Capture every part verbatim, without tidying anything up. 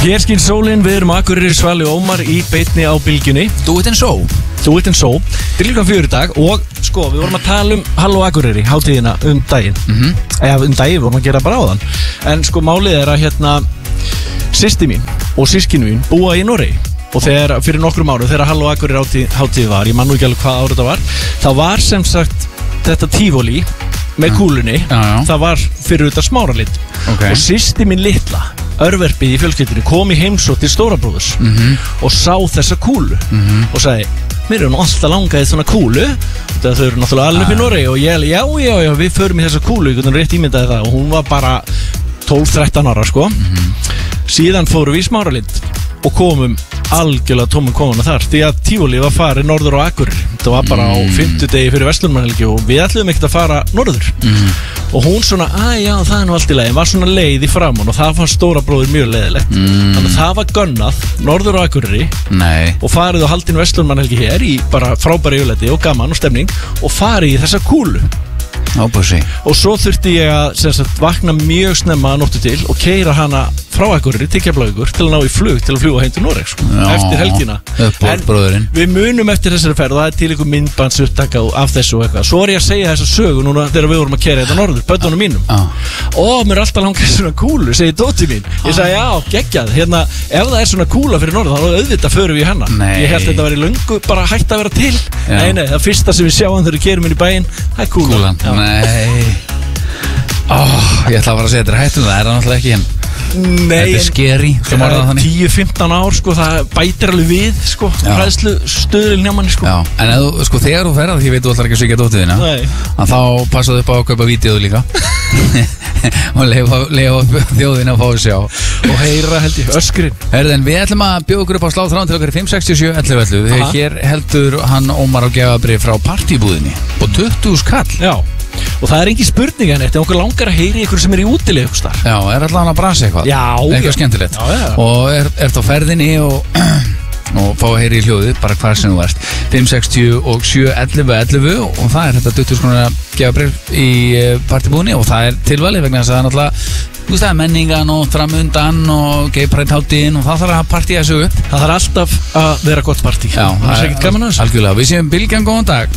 Hér skinn sólinn, við erum Akureyri, Svali og Ómar í beinni á bylgjunni. Do it and show. Do it and show. Þetta er klukkan fjögur í dag og sko, við vorum að tala um Halló Akureyri, hátíðina um daginn. Mhm. Eða um daginn, við vorum að gera bara á þann. En sko, málið er að hérna systir mín og systkini mín búa í Noregi. Og þegar, fyrir nokkrum árum, þegar Halló Akureyri hátíð, hátíð var, ég man nú ekki alveg hvað árið það var, þá var sem sagt þetta tífóli með kúlunni, já, já. það var fyrir þetta Smáralind. Okay. Og systir mín litla, örverpið í fjölskyldunni, kom í heimsótt til Stórabróðurs mm -hmm. og sá þessa kúlu mm -hmm. og sagði, mér erum alltaf langaði svona kúlu, þetta þau eru náttúrulega alveg upp í Noregi og ég, já, já, já, við förum í þessa kúlu, ég rétt ímyndaði það og hún var bara tólf þrettán ára, sko. Mm -hmm. Síðan fórum við í Smáralind og komum algjörlega tómum komuna þar því að tífóli var farið norður á Akureyri. Þetta var bara mm. á fimmtudegi fyrir Verslunarmannahelgi og við ætluðum ekkert að fara norður mm. og hún svona, að já, það er nú allt í lagi, var svona leið í framann og það fannst stóra bróðir mjög leiðilegt mm. þannig að það var gönnað norður á Akureyri Nei. og farið á haldin Verslunarmannahelgi hér í bara frábæri yfirleiti og gaman og stemning og farið í þessa kúlu. Óbúsi. Og svo þurfti ég að sem sagt, vakna mjög snemma að nóttu til og keyra hana frá Akureyri til Keflavíkur til að ná í flug til að fljúga heim til Noregs sko, eftir helgina. En við munum eftir þessari ferð og það er til einhver myndbandsupptaka af þessu og eitthvað. Svo er ég að segja þessa sögu núna þegar við vorum að keyra þetta norður, börnunum mínum. ah. Ó, mér er alltaf langað svona kúlu, segir dóttir mín. Ég sagði, já, geggjað, hérna, ef það er svona kúla fyrir norður, þá auðvitað förum við í hana. Nei. Ég held að þetta væri löngu bara hægt að vera til. Já. Nei, nei, það fyrsta sem við sjáum þegar við keyrum inn í bæinn, það er kúlan. Kúlan, nei. Oh, ég ætla að fara að segja þetta er hættum, það er það náttúrulega ekki henn. Nei, þetta er skeri tíu fimmtán ár, sko, það bætir alveg við, sko, hræðslu stuðlinn hjá manni, sko. Já, en eða, sko, þegar þú ferðar, því ég veit þú ætlar ekki að svíkja dóttið þína, að þá passaðu upp á að kaupa vídeoðu líka og leifa þjóðina að fá að sjá og heyra, held ég, öskrin. Herðin, við ætlum að bjóða okkur upp á sláþráðan til okkar fimm sex sjö ellefu ellefu. Þegar hér heldur hann Ómar á gefabrif frá partýbúðinni og tuttugu skall. Já. Og það er engin spurning en þetta, okkur langar að heyri ykkur sem er í útilegu starf. Já, er alltaf hann að brasa eitthvað. Já. Eitthvað skemmtilegt. Já, já. Og er, er þá ferðinni og, og fá að heyri í hljóðið, bara hvar sem þú ert. fimm sex sjö ellefu ellefu og það er þetta tuttugu skróna gefabrif í partýbúðinni og það er tilvalið vegna þess að það er náttúrulega, þú veist það er menningan og framundan og gay-pride-hátíðin og það þarf að partíja þessu upp. Það þarf alltaf að vera gott partí. Já, það er ekkert gaman að þessu. Algjörlega, við séum Bylgjan, góðan dag.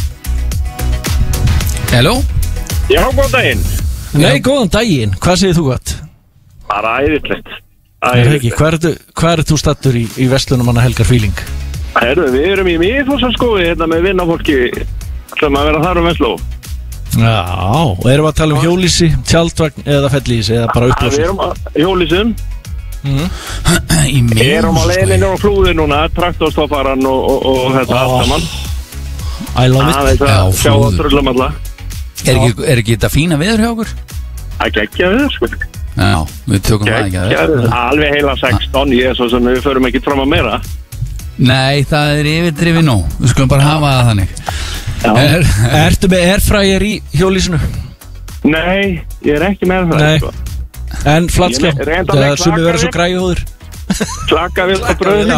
Hello? Já, góðan daginn. Nei, góðan daginn. Hvað segir þú gott? Bara æðislegt. Æðislegt. Hvað er, er þú stattur í, í Verslunarmannahelgar feeling? Herru, við erum í Miðfossarskói hérna með vinnafólki sem að vera þar um Vestló. Já, og erum við að tala um hjólísi, tjaldvagn eða fellísi eða bara uppblásum? Við erum að hjólísum. Mm. Við erum á leiðinni á flúði núna, traktorstoffaran og, og, og þetta oh. allt saman. I love it. Það er að sjá að tröllum alla. Er ekki, er ekki þetta fína viður hjá okkur? Það geggja viður, sko. Já, við tökum það ekki að það. Alveg heila sextán, ég er svo sem við förum ekki fram að meira. Nei, það er yfirdrifið nú. Við skulum bara hafa það þannig. Er, ertu með airfryer í hjólísinu? Nei, ég er ekki með það, sko. En flatskjá, það sumi verið svo græjuhóður. Klakavél á bröðinu.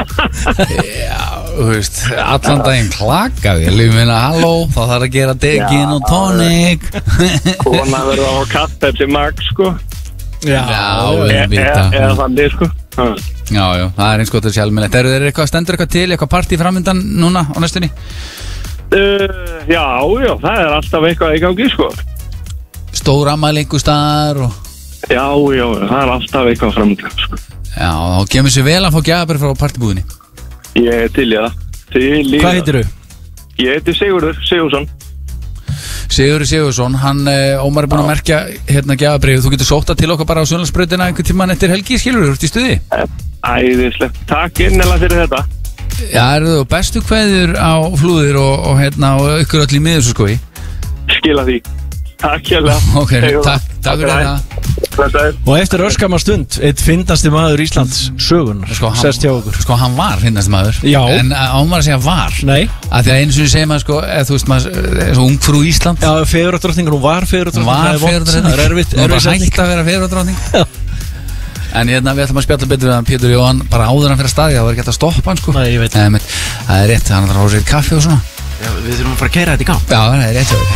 Já, þú veist, allan daginn klakavél. Ég meina, halló, þá þarf að gera degin og tónik. Kona verður á kattpepsi Max, sko. Já, við vita. Eða þannig, sko. Já, já, það er eins gott að sjálfmennilegt. Er þeir eitthvað, stendur eitthvað til, eitthvað partí framöndan núna á næstunni? Uh, já, já, það er alltaf eitthvað í gangi, sko. Stór afmæli einhver staðar og... Já, já, það er alltaf eitthvað framöndan, sko. Já, þá kemur sér vel að fá gjafir frá partýbúðinni. Ég er til í það. Til í það. Hvað heitir þú? Ég heiti Sigurður Sigursson. Sigurður Sigursson, hann, Ómar er búinn að merkja hérna gjafabrifið. Þú getur sótt það til okkar bara á Sunnlandsbrautina einhvern tímann eftir helgi, skilur þú, ert í stuði? Æðislegt, takk innilega fyrir þetta. Já, eru þú bestu kveður á flúðir og, og hérna og ykkur öll í miðurskói? Skila því. Takk hérlega. Ok, takk, takk fyrir þetta. Og eftir örskamma stund, eitt fyndnasti maður Íslands sögun, sko, sest hjá okkur. Sko, hann var fyndasti maður. Já. En Ómar að segja var. Nei. Af því að einu sinni segir maður, sko, eða þú veist maður, svo ungfrú Ísland. Já, fegurðardrottning, hún var fegurðardrottning. Hún var fegurðardrottning. Það er erfitt. Hún var bara hægt að vera fegurðardrottning. En hérna við ætlum að spjalla betur við hann Pétur Jóhann bara áður hann fyrir staði, það var ekki hægt að stoppa hann, sko. Nei, ég veit. Það er rétt, hann þarf að fá sér kaffi og svona. Já, við þurfum að fara að keyra þetta í gang. Já, það er rétt.